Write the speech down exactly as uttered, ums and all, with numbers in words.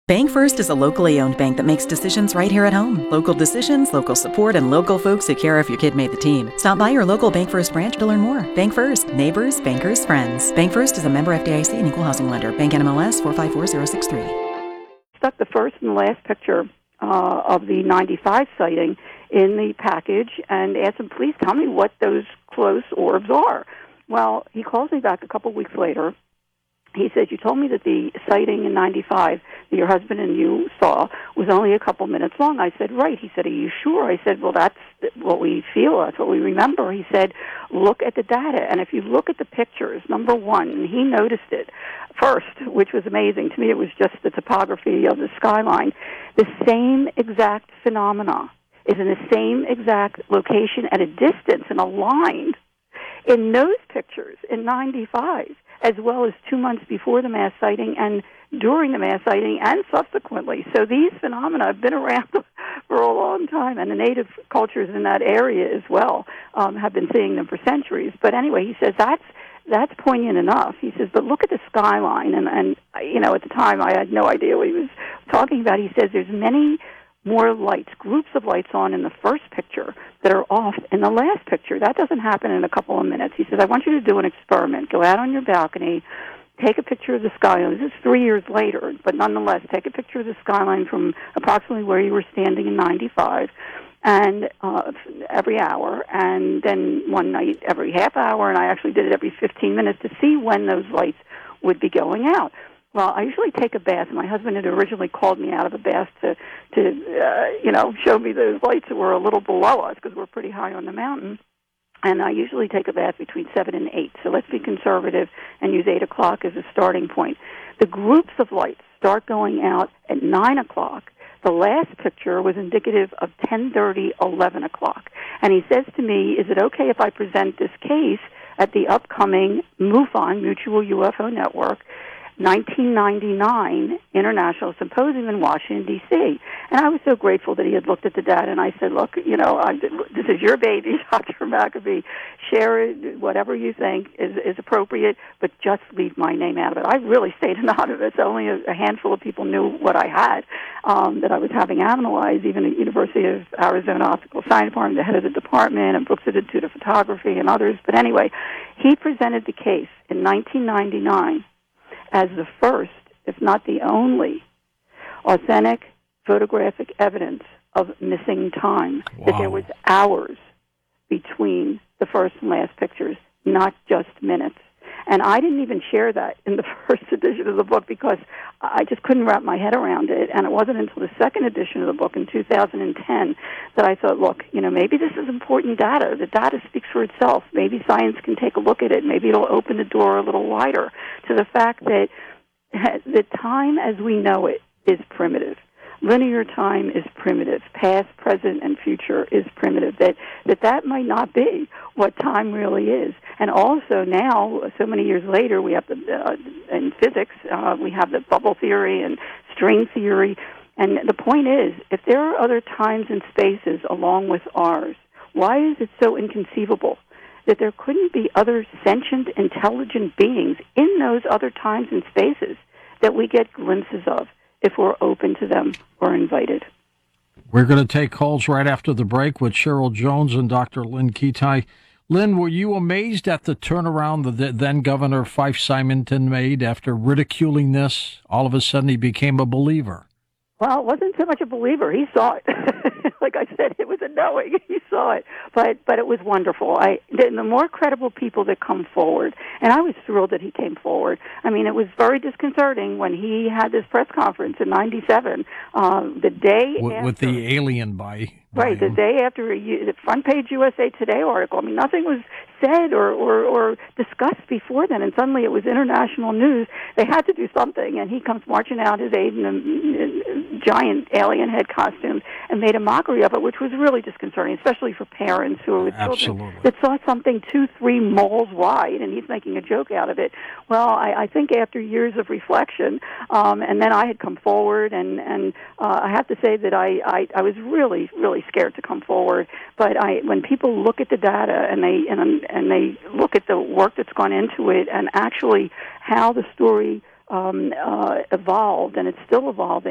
Bank First is a locally owned bank that makes decisions right here at home. Local decisions, local support, and local folks who care if your kid made the team. Stop by your local Bank First branch to learn more. Bank First. Neighbors, bankers, friends. Bank First is a member F D I C and equal housing lender. Bank N M L S four five four zero six three. Stuck the first and last picture uh, of the ninety-five sighting in the package and asked him, please tell me what those close orbs are. Well, he calls me back a couple weeks later. He said, you told me that the sighting in ninety-five that your husband and you saw was only a couple minutes long. I said, right. He said, are you sure? I said, well, that's what we feel. That's what we remember. He said, look at the data. And if you look at the pictures, number one, and he noticed it first, which was amazing. To me, it was just the topography of the skyline. The same exact phenomena is in the same exact location at a distance and aligned in those pictures in ninety-five, as well as two months before the mass sighting and during the mass sighting and subsequently. So these phenomena have been around for a long time, and the native cultures in that area as well um, have been seeing them for centuries. But anyway, he says that's that's poignant enough. He says, but look at the skyline. And, and you know, at the time I had no idea what he was talking about. He says there's many more lights, groups of lights on in the first picture that are off in the last picture. That doesn't happen in a couple of minutes. He says, I want you to do an experiment. Go out on your balcony, take a picture of the skyline. This is three years later, but nonetheless, take a picture of the skyline from approximately where you were standing in ninety-five, and uh, every hour, and then one night every half hour, and I actually did it every fifteen minutes to see when those lights would be going out. Well, I usually take a bath. My husband had originally called me out of a bath to, to uh, you know, show me those lights that were a little below us because we're pretty high on the mountain. And I usually take a bath between seven and eight. So let's be conservative and use eight o'clock as a starting point. The groups of lights start going out at nine o'clock. The last picture was indicative of ten thirty, eleven o'clock. And he says to me, is it okay if I present this case at the upcoming MUFON, Mutual U F O Network, nineteen ninety-nine International Symposium in Washington, D C And I was so grateful that he had looked at the data, and I said, look, you know, I, this is your baby, Doctor McAfee. Share it, whatever you think is, is appropriate, but just leave my name out of it. I really stayed anonymous. Only a, a handful of people knew what I had, um, that I was having analyzed, even at University of Arizona Optical Science Department, the head of the department, and Brooks Institute of Photography, and others. But anyway, he presented the case in nineteen ninety-nine as the first, if not the only, authentic photographic evidence of missing time. Wow. That there was hours between the first and last pictures, not just minutes. And I didn't even share that in the first edition of the book because I just couldn't wrap my head around it. And it wasn't until the second edition of the book in two thousand ten that I thought, look, you know, maybe this is important data. The data speaks for itself. Maybe science can take a look at it. Maybe it'll open the door a little wider to the fact that the time as we know it is primitive. Linear time is primitive. Past, present, and future is primitive. That that that might not be what time really is. And also now, so many years later, we have the uh, in physics uh, we have the bubble theory and string theory. And the point is, if there are other times and spaces along with ours, why is it so inconceivable that there couldn't be other sentient, intelligent beings in those other times and spaces that we get glimpses of if we're open to them or invited? We're going to take calls right after the break with Cheryl Jones and Doctor Lynn Kitei. Lynn, were you amazed at the turnaround the then Governor Fife Symington made after ridiculing this? All of a sudden he became a believer. Well, it wasn't so much a believer. He saw it. Like I said, it was a knowing. He saw it. But but it was wonderful. I the, the more credible people that come forward, and I was thrilled that he came forward. I mean, it was very disconcerting when he had this press conference in ninety-seven, um, the day with, after. With the alien by... Right, the day after a, the front page U S A Today article. I mean, nothing was said or, or, or discussed before then, and suddenly it was international news. They had to do something, and he comes marching out his aide in a, in a giant alien head costume and made a mockery of it, which was really disconcerting, especially for parents who were with children that saw something two, three malls wide, and he's making a joke out of it. Well, I, I think after years of reflection, um, and then I had come forward, and, and uh, I have to say that I, I, I was really, really scared to come forward, but I, when people look at the data and they and, and they look at the work that's gone into it and actually how the story um, uh, evolved, and it's still evolving.